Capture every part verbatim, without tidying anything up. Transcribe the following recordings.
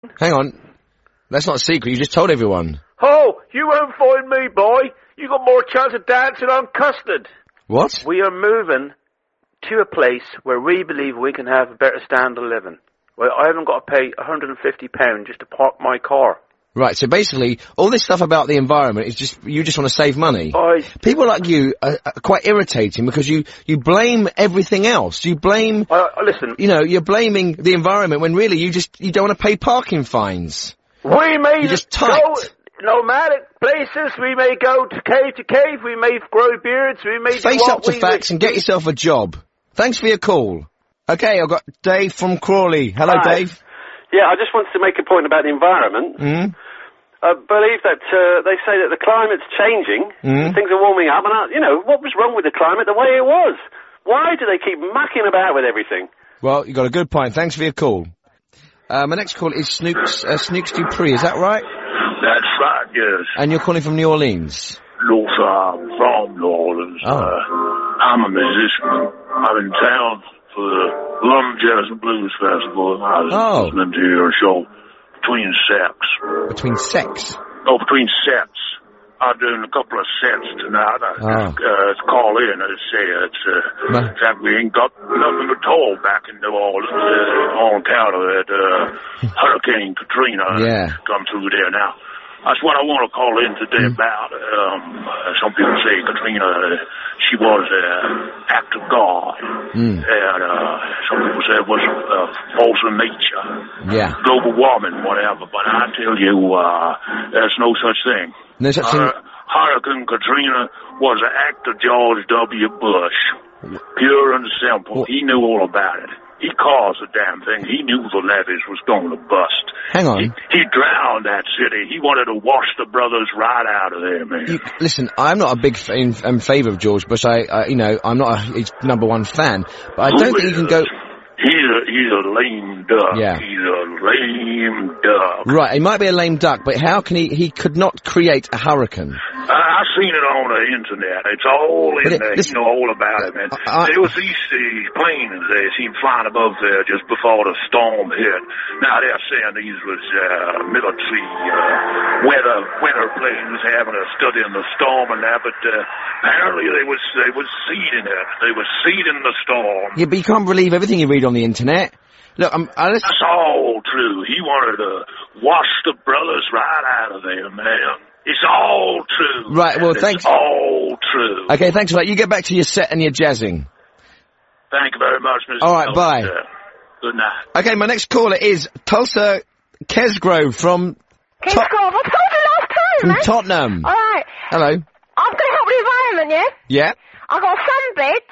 Hang on. That's not a secret. You just told everyone. Oh, you won't find me, boy. You got more chance of dancing on custard. What? We are moving to a place where we believe we can have a better standard of living. Well, I haven't got to pay one hundred fifty pounds just to park my car. Right, so basically, all this stuff about the environment is just, you just want to save money. I... People like you are, are quite irritating because you, you blame everything else. You blame... Uh, listen... You know, you're blaming the environment when really you just, you don't want to pay parking fines. We may You're just go tight. nomadic places, we may go to cave to cave, we may grow beards, we may... Face do up to we facts may... and get yourself a job. Thanks for your call. Okay, I've got Dave from Crawley. Hello, Hi. Dave. Yeah, I just wanted to make a point about the environment. Mm. I believe that uh, they say that the climate's changing, Mm. things are warming up, and, I, you know, what was wrong with the climate the way it was? Why do they keep mucking about with everything? Well, you got a good point. Thanks for your call. Uh, my next call is Snooks, uh, Snooks Dupree. Is that right? That's right, yes. And you're calling from New Orleans? No, sir, I'm from New Orleans. Oh. Uh, I'm a musician. I'm in town for the London Jazz and Blues Festival, and I was Oh. listening to your show between sets. Between sex? Oh, between sets. I'm doing a couple of sets tonight. I Oh. uh, call in and say it's, uh, Ma- that we ain't got nothing at all back in New Orleans uh, on account of that uh, Hurricane Katrina Yeah. come through there now. That's what I want to call in today Mm. about. Um, uh, some people say Katrina, uh, she was an uh, act of God. Mm. And uh, some people say it was uh, force of nature. Yeah. Global warming, whatever. But I tell you, uh, there's no such thing. No such thing. Hur- Hurricane Katrina was an act of George W. Bush. Pure and simple. Well- He knew all about it. He caused the damn thing. He knew the levees was going to bust. Hang on. He, he drowned that city. He wanted to wash the brothers right out of there, man. You, listen, I'm not a big f- in, in favour of George Bush. I, I, you know, I'm not a his number one fan. But I don't think you can go... He's a, he's a lame duck. Yeah. He's a lame duck. Right, he might be a lame duck, but how can he... He could not create a hurricane. I, I seen it on the internet. It's all in But it- there. this- You know all about it, man. I- I- there was these, these planes they seen flying above there just before the storm hit. Now they're saying these was uh, military uh, weather weather planes having a study in the storm and that, but uh, apparently they was they was seeding it. They was seeding the storm. Yeah, but you can't believe everything you read on the internet. Look, I'm... I, let's, That's all true. He wanted to wash the brothers right out of there, man. It's all true. Right, well, It's thanks- all true. okay, thanks for that. You get back to your set and your jazzing. Thank you very much, Mister All right, Tulsa. bye. Good night. Okay, my next caller is Tulsa Kesgrove from... King Tot- Scrove, I told you last time, from man. Tottenham. All right. Hello. I'm going to help the environment, yeah? Yeah? I got a sunbed.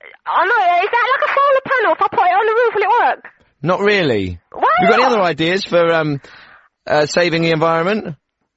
I know, is that like a solar panel? If I put it on the roof, will it work? Not really. Why You got any not? other ideas for um uh, saving the environment?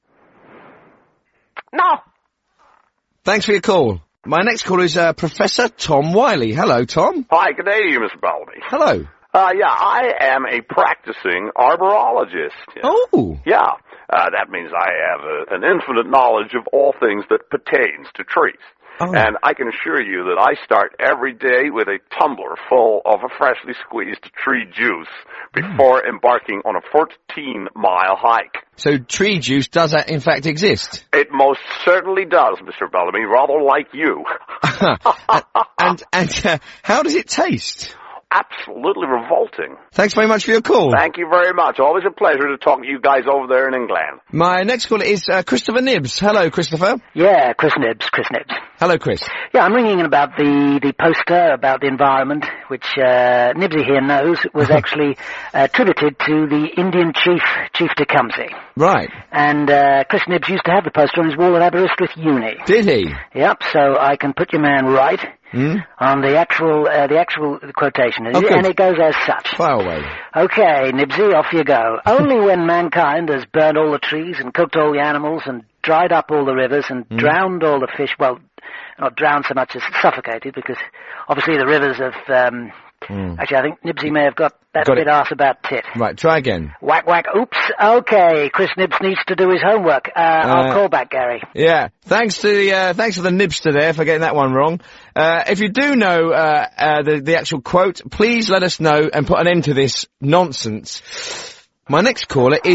No. Thanks for your call. My next caller is uh, Professor Tom Wiley. Hello, Tom. Hi, good day to you, Mister Bellamy. Hello. Uh, yeah, I am a practicing arborologist. Oh. Yeah, uh, that means I have a, an infinite knowledge of all things that pertains to trees. Oh. And I can assure you that I start every day with a tumbler full of a freshly squeezed tree juice before mm. embarking on a fourteen-mile hike. So tree juice does that in fact exist? It most certainly does, Mister Bellamy, rather like you. and and, and uh, how does it taste? Absolutely revolting. Thanks very much for your call. Thank you very much. Always a pleasure to talk to you guys over there in England. My next caller is uh, Christopher Nibbs. Hello, Christopher. Yeah, Chris Nibbs, Chris Nibbs. Hello, Chris. Yeah, I'm ringing in about the, the poster about the environment, which uh, Nibbsy here knows was actually uh, attributed to the Indian chief, Chief Tecumseh. Right. And uh, Chris Nibbs used to have the poster on his wall at Aberystwyth Uni. Did he? Yep, so I can put your man right mm? on the actual uh, the actual quotation. Oh, and it goes as such. Fire away. Okay, Nibbsy, off you go. Only when mankind has burned all the trees and cooked all the animals and dried up all the rivers and mm. drowned all the fish, well, not drowned so much as suffocated, because obviously the rivers have... Um, Mm. Actually, I think Nibbsy may have got that got bit it. arse about tit. Right, try again. Whack, whack, oops. Okay, Chris Nibbs needs to do his homework. Uh, uh, I'll call back, Gary. Yeah, thanks to the, uh, thanks to the Nibster there for getting that one wrong. Uh, if you do know, uh, uh, the, the actual quote, please let us know and put an end to this nonsense. My next caller is